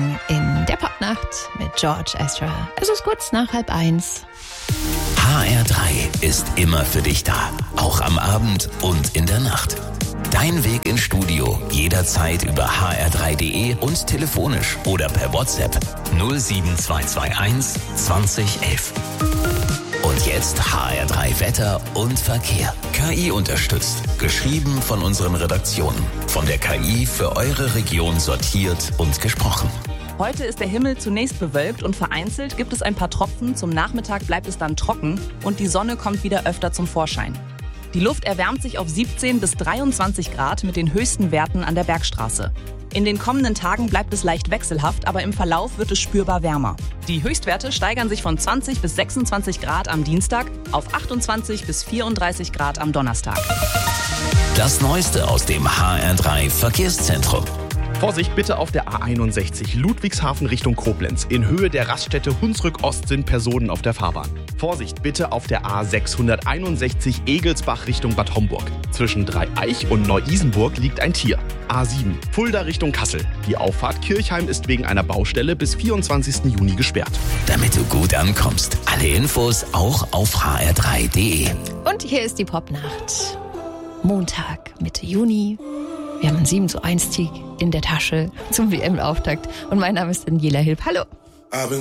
Morgen in der Popnacht mit George Ezra. Es ist kurz nach 12:30. HR3 ist immer für dich da, auch am Abend und in der Nacht. Dein Weg ins Studio jederzeit über hr3.de und telefonisch oder per WhatsApp 07221 2011. Und jetzt HR3 Wetter und Verkehr. KI unterstützt. Geschrieben von unseren Redaktionen. Von der KI für eure Region sortiert und gesprochen. Heute ist der Himmel zunächst bewölkt und vereinzelt gibt es ein paar Tropfen. Zum Nachmittag bleibt es dann trocken und die Sonne kommt wieder öfter zum Vorschein. Die Luft erwärmt sich auf 17 bis 23 Grad mit den höchsten Werten an der Bergstraße. In den kommenden Tagen bleibt es leicht wechselhaft, aber im Verlauf wird es spürbar wärmer. Die Höchstwerte steigern sich von 20 bis 26 Grad am Dienstag auf 28 bis 34 Grad am Donnerstag. Das Neueste aus dem HR3 Verkehrszentrum. Vorsicht bitte auf der A61 Ludwigshafen Richtung Koblenz. In Höhe der Raststätte Hunsrück Ost sind Personen auf der Fahrbahn. Vorsicht bitte auf der A661 Egelsbach Richtung Bad Homburg. Zwischen Dreieich und Neu-Isenburg liegt ein Tier. A7 Fulda Richtung Kassel. Die Auffahrt Kirchheim ist wegen einer Baustelle bis 24. Juni gesperrt. Damit du gut ankommst. Alle Infos auch auf hr3.de. Und hier ist die Popnacht. Montag, Mitte Juni. Wir haben einen 7:1 Sieg in der Tasche zum WM-Auftakt. Und mein Name ist Daniela Hilb. Hallo.